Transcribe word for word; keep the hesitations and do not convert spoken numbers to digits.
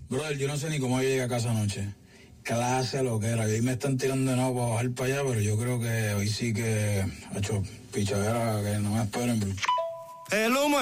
Brother, yo no sé ni cómo yo llegué a casa anoche. Clase lo que era. Y ahí me están tirando de nuevo para bajar para allá, pero yo creo que hoy sí que ha hecho pichadera que no me esperen. El humo